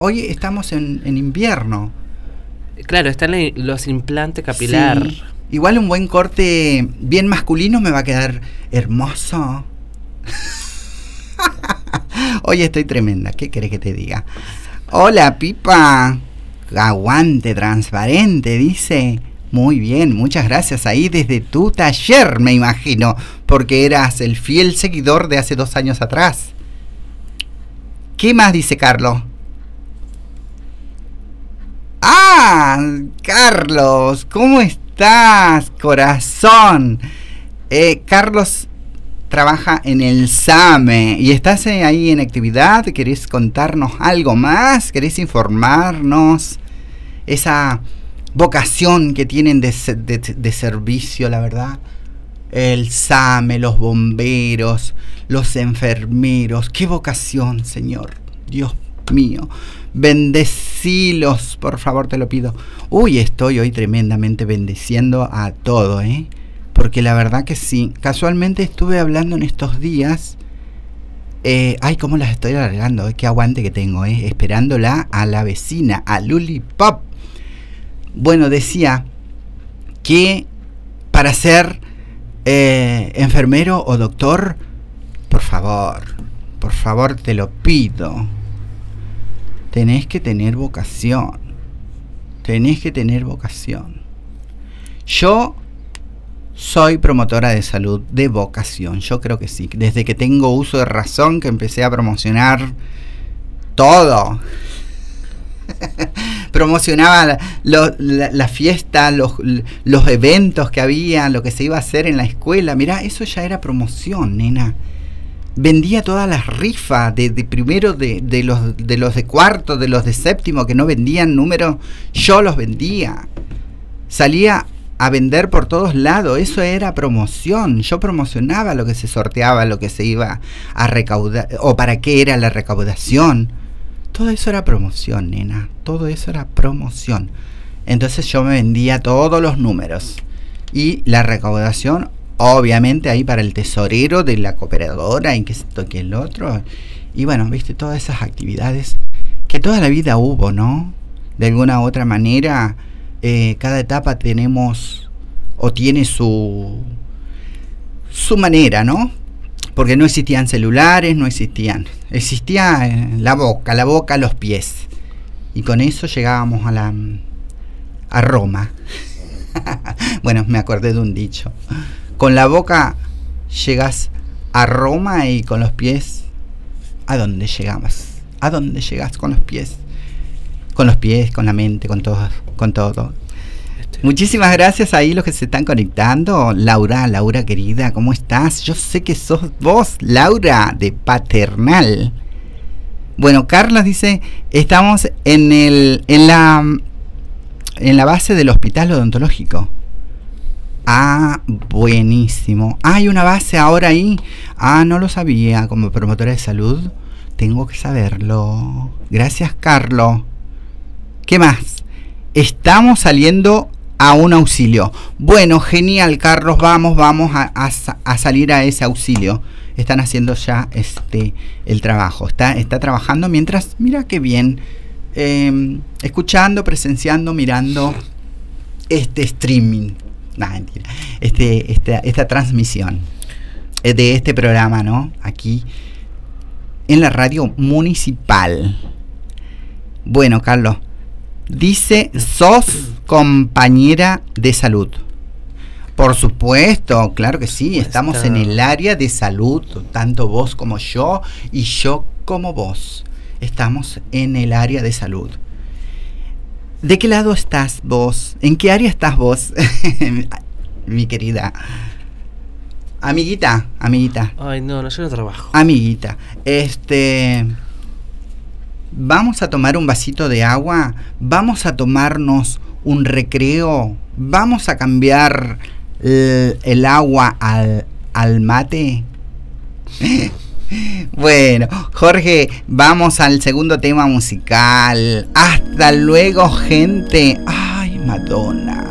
Hoy estamos en invierno. Claro, están los implantes capilar. Sí. Igual un buen corte bien masculino me va a quedar hermoso. Hoy estoy tremenda, ¿qué querés que te diga? Hola, Pipa. Aguante transparente, dice. Muy bien, muchas gracias. Ahí desde tu taller, me imagino, porque eras el fiel seguidor de hace 2 años atrás. ¿Qué más dice Carlos? ¡Ah! Carlos, ¿cómo estás, corazón? Carlos trabaja en el SAME y estás ahí en actividad. ¿Querés contarnos algo más? ¿Querés informarnos? Esa vocación que tienen de servicio, la verdad. El SAME, los bomberos, los enfermeros. ¡Qué vocación, Señor! Dios mío. Bendecilos, por favor, te lo pido. Uy, estoy hoy tremendamente bendiciendo a todo, porque la verdad que sí. Casualmente estuve hablando en estos días. Ay, cómo las estoy alargando, qué aguante que tengo, esperándola a la vecina, a Luli Pop. Bueno, decía que para ser enfermero o doctor, por favor, te lo pido. Tenés que tener vocación. Yo soy promotora de salud de vocación. Yo creo que sí. Desde que tengo uso de razón que empecé a promocionar todo. Promocionaba la fiesta, los eventos que había, lo que se iba a hacer en la escuela. Mirá, eso ya era promoción, nena. Vendía todas las rifas de primero, de los de cuarto, de los de séptimo que no vendían números, yo los vendía. Salía a vender por todos lados, eso era promoción. Yo promocionaba lo que se sorteaba, lo que se iba a recaudar, o para qué era la recaudación. Todo eso era promoción, nena, todo eso era promoción. Entonces yo me vendía todos los números. Y la recaudación, obviamente, ahí para el tesorero de la cooperadora, en que se toque el otro. Y bueno, viste, todas esas actividades que toda la vida hubo, ¿no? De alguna u otra manera, cada etapa tenemos o tiene su manera, ¿no? Porque no existían celulares, existía la boca, los pies. Y con eso llegábamos a Roma. Bueno, me acordé de un dicho. Con la boca llegas a Roma y con los pies, ¿a dónde llegamos? ¿A dónde llegas con los pies? Con los pies, con la mente, con todo. Muchísimas gracias ahí los que se están conectando. Laura querida, ¿cómo estás? Yo sé que sos vos, Laura, de Paternal. Bueno, Carlos dice, estamos en la base del hospital odontológico. Ah, buenísimo. ¿Hay una base ahora ahí? Ah, no lo sabía. Como promotora de salud, tengo que saberlo. Gracias, Carlos. ¿Qué más? Estamos saliendo a un auxilio. Bueno, genial, Carlos. Vamos a salir a ese auxilio. Están haciendo ya el trabajo. Está trabajando mientras, mira qué bien. Escuchando, presenciando, mirando este streaming. No, mentira. Esta transmisión de este programa, ¿no? Aquí en la radio municipal. Bueno, Carlos, dice, sos compañera de salud. Por supuesto, claro que sí, estamos en el área de salud, tanto vos como yo y yo como vos. Estamos en el área de salud. ¿De qué lado estás vos? ¿En qué área estás vos? Mi querida amiguita. Ay, no, yo no trabajo. Amiguita, vamos a tomar un vasito de agua, vamos a tomarnos un recreo, vamos a cambiar el agua al mate. Bueno, Jorge, vamos al segundo tema musical. Hasta luego, gente. Ay, Madonna.